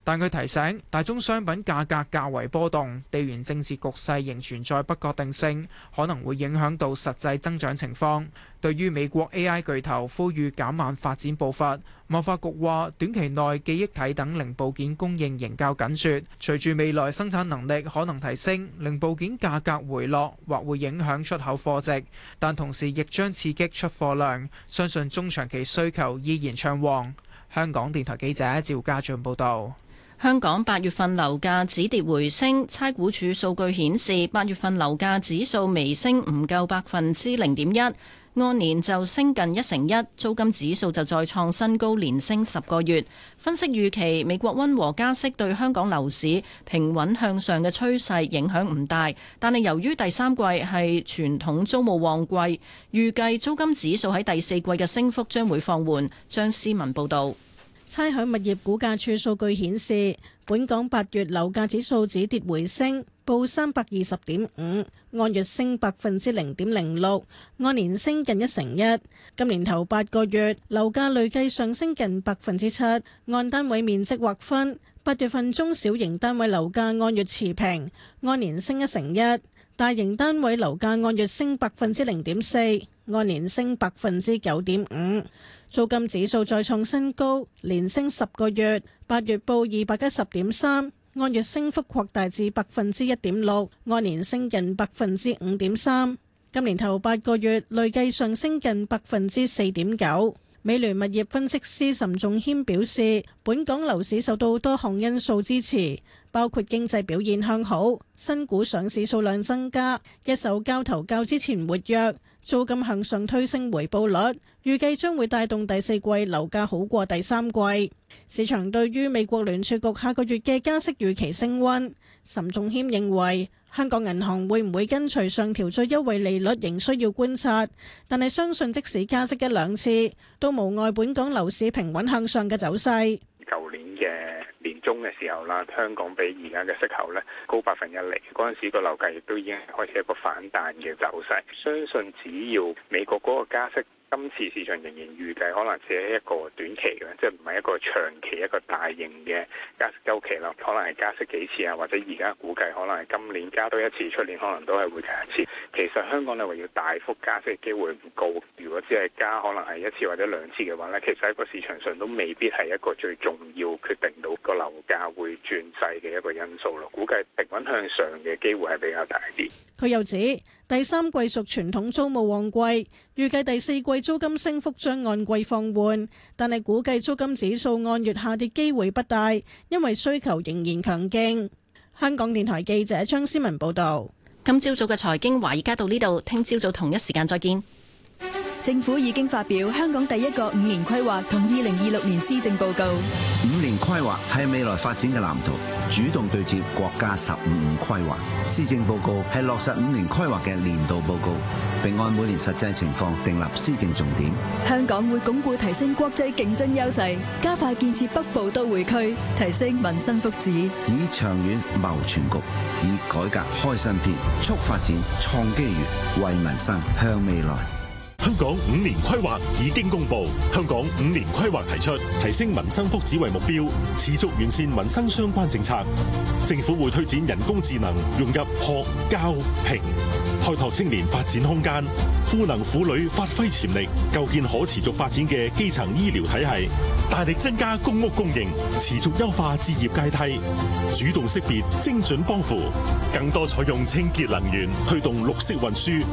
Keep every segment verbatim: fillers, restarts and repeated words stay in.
但佢提醒，大宗商品價格較為波動，地緣政治局勢仍存在不確定性，可能會影響到實際增長情況。對於美國 A I 巨頭呼籲減慢發展步伐，貿發局話短期內記憶體等零部件供應仍較緊絀，隨住未來生產能力可能提升，零部件價格回落或會影響出口貨值，但同時亦將刺激出貨量，相信中長期需求依然暢旺。香港電台記者趙家俊報導。 香港八月份樓價止跌回升，差估署數據顯示，八月份樓價指數微升唔夠百分之零點一，按年就升近一成一，租金指數就再創新高，連升十個月。分析預期美國溫和加息對香港樓市平穩向上嘅趨勢影響唔大，但係由於第三季係傳統租務旺季，預計租金指數喺第四季嘅升幅將會放緩。張思文報導。 差餉物業估價署數據顯示，本港八月樓價指數止跌回升，報三百二十點五，按月升百分之零點零六，按年升近一成一。今年頭八個月樓價累計上升近百分之七，按單位面積劃分，八月份中小型單位樓價按月持平，按年升一成一；大型單位樓價按月升百分之零點四，按年升百分之九點五。租金指數再創新高，連升十個月，八月報二百一十點三，按月升幅擴大至百分之一點六，按年升近百分之五點三。今年頭八個月累計上升近百分之四點九。美聯物業分析師岑仲謙表示，本港樓市受到多項因素支持，包括經濟表現向好、新股上市數量增加、一手交投較之前活躍、租金向上推升回報率，預計將會帶動第四季樓價好過第三季。市場對於美國聯儲局下個月嘅加息預期升溫，岑仲謙認為香港銀行會唔會跟隨上調最優惠利率仍需要觀察，但係相信即使加息一兩次，都無礙本港樓市平穩向上嘅走勢。 舊年嘅年中嘅時候啦，香港比而家嘅息口咧高百分一厘，嗰陣時個樓價亦都已經開始一個反彈嘅走勢。相信只要美國嗰個加息，今次市場仍然預計可能只係一個短期嘅，即係唔係一個長期一個大型嘅加息週期啦。可能係加息幾次啊，或者而家估計可能係今年加多一次，出年可能都係會加一次。其實香港你話要大幅加息嘅機會唔高，如果只係加可能係一次或者兩次嘅話咧，其實喺個市場上都未必係一個最重要決定到個樓價會轉勢嘅一個因素咯。估計平穩向上嘅機會係比較大啲。 佢又指第三季屬傳統租務旺季，預計第四季租金升幅將按季放緩，但係估計租金指數按月下跌機會不大，因為需求仍然強勁。香港電台記者張思文報道。 今朝早嘅財經華爾街到呢度，聽朝早同一時間再見。 政府已經發表香港第一個五年規劃同二零二六年施政報告。 五年規劃係未來發展嘅藍圖，主動對接國家十五五規劃。施政報告係落實五年規劃嘅年度報告，並按每年實際情況訂立施政重點。 香港會鞏固提升國際競爭優勢，加快建設北部都會區，提升民生福祉， 以長遠謀全局，以改革開新篇，促發展創機遇，為民生向未來。 香港五年規劃已經公布，香港五年規劃提出提升民生福祉為目標，持續完善民生相關政策。政府會推展人工智能融入學教評，開拓青年發展空間，賦能婦女發揮潛力，構建可持續發展嘅基層醫療體系，大力增加公屋供應，持續優化置業階梯，主動識別精準幫扶，更多採用清潔能源，推動綠色運輸。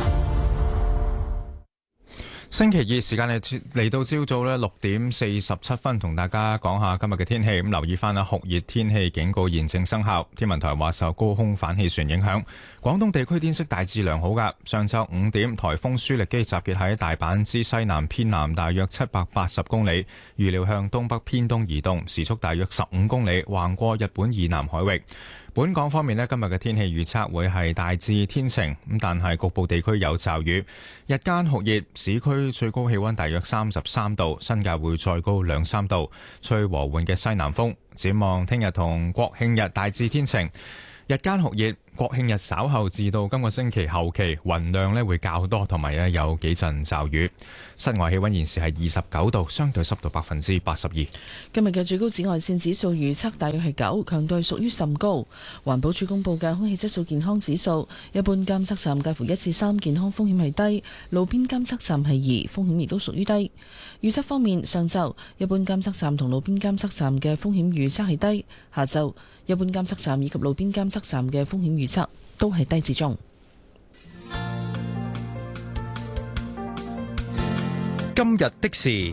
星期二時間嚟嚟到朝早咧六點四十七分，同大家講下今日嘅天氣。咁留意翻啦，酷熱天氣警告現正生效。天文台話受高空反氣旋影響，廣東地區天色大致良好噶。上晝五點，颱風舒力基集結喺大阪之西南偏南大約七百八十公里，預料向東北偏東移動，時速大約十五公里，橫過日本以南海域。本港方面呢，今日嘅天氣預測會係大致天晴，咁但係局部地區有驟雨。日間酷熱，市區最高氣溫大約三十三度，新界會再高兩三度，吹和緩嘅西南風。展望聽日同國慶日大致天晴，日間酷熱， 國慶日稍後至到今個星期後期，雲量咧會較多，同埋咧有幾陣驟雨。室外氣溫現時係二十九度，相對濕度百分之八十二。 今日嘅最高紫外線指數預測大約係九，強度係屬於甚高。環保署公布嘅空氣質素健康指數，一般監測站介乎一至三，健康風險係低；路邊監測站係二，風險亦都屬於低。預測方面，上晝一般監測站同路邊監測站嘅風險預測係低；下晝一般監測站以及路邊監測站嘅風險預測都係低至中。 今日的事，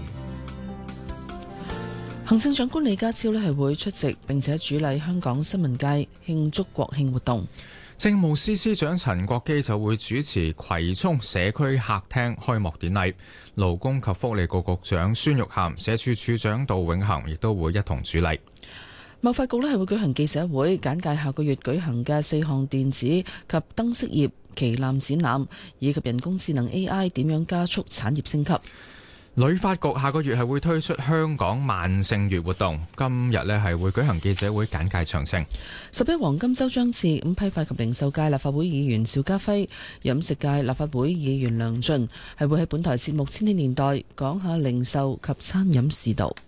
行政長官李家超呢係會出席並且主禮香港新聞界慶祝國慶活動。 政務司司長陳國基就會主持葵涌社區客廳開幕典禮，勞工及福利局局長孫玉菡、社署署長杜永恒亦都會一同主禮。 貿發局呢係會舉行記者會，簡介下個月舉行嘅四項電子及燈飾業旗艦展覽，以及人工智能 A I 點樣加速產業升級。 旅發局下個月係會推出香港萬聖月活動，今日呢係會舉行記者會簡介詳情。 十一黃金週將至，咁批發及零售界立法會議員邵家輝、飲食界立法會議員梁進係會喺本台節目《千禧年代》講下零售及餐飲市道。